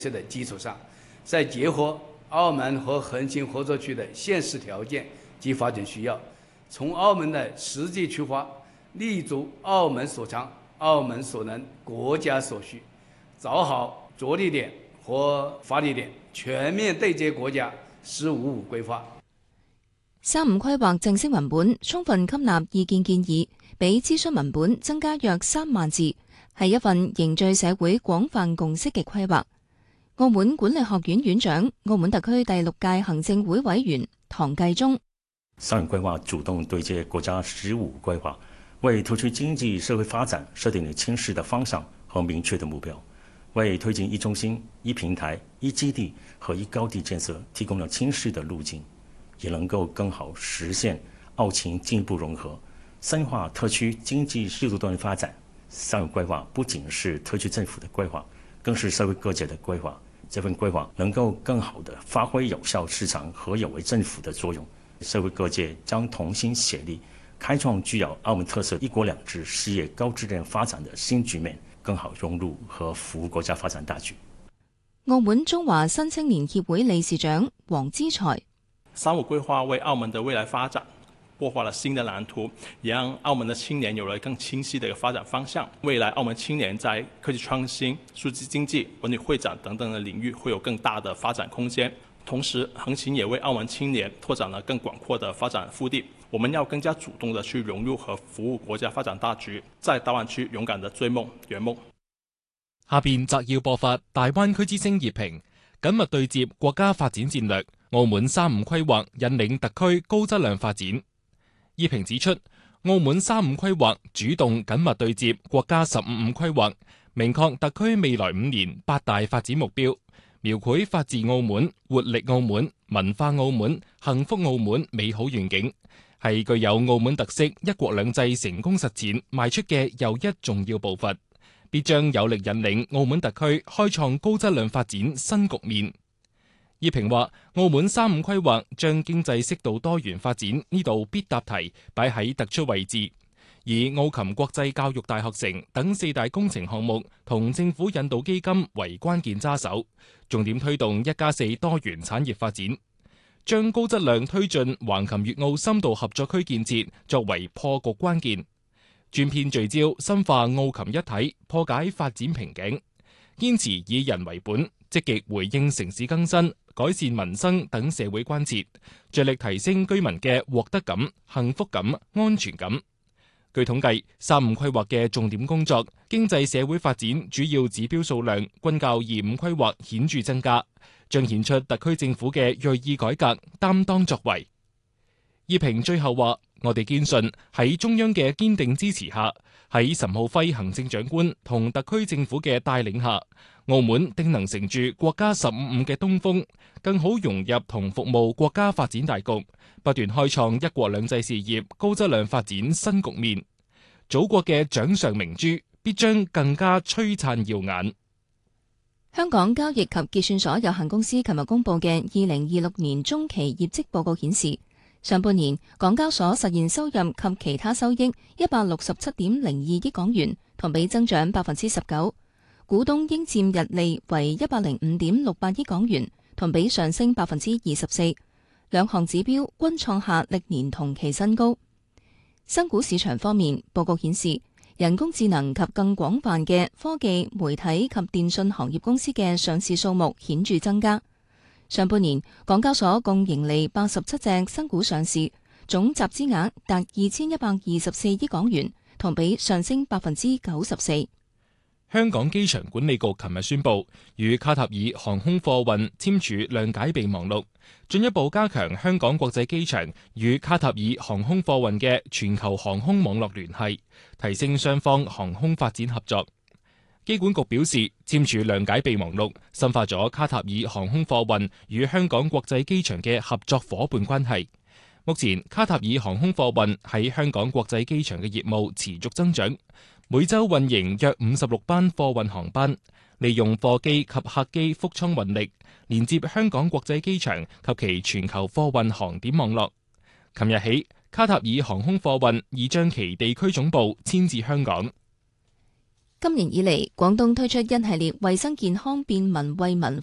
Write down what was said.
的基礎上，再結合澳門和橫琴合作區的現實條件及發展需要，從澳門的實際出發，立足澳門所長、澳門所能、國家所需，找好着力點和發力點，全面對接國家“十五五”規劃。 3.5規劃正式文本充分吸納意見建議，比諮詢文本增加約3萬字，係一份凝聚社會廣泛共識嘅規劃。澳門管理學院院長、澳門特區第6屆行政會委員唐繼宗 3.5規劃主動對接國家“十五五”規劃，為特區經濟社會發展設定了清晰的方向和明確的目標，為推進一中心、一平台、一基地和一高地建設提供了清晰的路徑，也能夠更好實現澳情進一步融合，深化特區經濟適度多元發展。3.5規劃不僅是特區政府的規劃，更是社會各界的規劃。這份規劃能夠更好地發揮有效市場和有為政府的作用，社會各界將同心協力，開創具有澳門特色一國兩制事業高質量發展的新局面，更好融入和服務國家發展大局。 澳門中華新青年協會理事長黃之財 3.5規劃為澳門的未來發展擘畫了新的藍圖，也讓澳門的青年有了更清晰的一個發展方向。未來澳門青年在科技創新、數字經濟、文旅會展等等的領域會有更大的發展空間。同時，橫琴也為澳門青年拓展了更廣闊的發展腹地。我們要更加主動地去融入和服務國家發展大局，在大灣區勇敢地追夢圓夢。 下邊摘要播發大灣區之聲熱評，緊密對接國家發展戰略，澳門3.5規劃引領特區高質量發展。熱評指出，澳門3.5規劃主動緊密對接國家15.5規劃，明確特區未來5年8大發展目標，描繪法治澳門、活力澳門、文化澳門、幸福澳門美好願景，係具有澳門特色一國兩制成功實踐邁出嘅又一重要步伐，必將有力引領澳門特區開創高質量發展新局面。熱評話，澳門3.5規劃將經濟適度多元發展呢度必答題擺喺突出位置，以澳琴國際教育大學城等4大工程項目同政府引導基金為關鍵揸手，重點推動1+4多元產業發展，將高質量推進橫琴粵澳深度合作區建設作為破局關鍵，專篇聚焦深化澳琴一體，破解發展瓶頸，堅持以人為本，積極回應城市更新、改善民生等社會關切，着力提升居民嘅獲得感、幸福感、安全感。據統計，3.5規劃嘅重點工作、經濟社會發展主要指標數量均較2.5規劃顯著增加，彰顯出特區政府嘅銳意改革、擔當作為。熱評最後話，我哋堅信喺中央嘅堅定支持下，喺岑浩輝行政長官同特區政府嘅帶領下，澳門定能乘住國家15.5嘅東風，更好融入同服務國家發展大局，不斷開創一國兩制事業高質量發展新局面。祖國嘅掌上明珠必將更加璀璨耀眼。 香港交易及結算所有限公司琴日公布嘅2026年中期業績報告顯示，上半年港交所實現收入及其他收益167.02億港元，同比增長19%。股東應佔溢利為105.68億港元，同比上升24%，兩項指標均創下歷年同期新高。新股市場方面，報告顯示，人工智能及更廣泛嘅科技、媒體及電訊行業公司嘅上市數目顯著增加。上半年，港交所共盈利87隻新股上市，總集資額達2124億港元，同比上升94%。 香港機場管理局琴日宣布，與卡塔爾航空貨運簽署諒解備忘錄，進一步加強香港國際機場與卡塔爾航空貨運嘅全球航空網絡聯繫，提升雙方航空發展合作。機管局表示，簽署諒解備忘錄，深化咗卡塔爾航空貨運與香港國際機場嘅合作夥伴關係。目前，卡塔爾航空貨運喺香港國際機場嘅業務持續增長，每周運營約56班貨運航班，利用貨機及客機覆艙運力，連接香港國際機場及其全球貨運航點網絡。琴日起，卡塔爾航空貨運已將其地區總部遷至香港。 今年以嚟，廣東推出一系列衛生健康便民惠民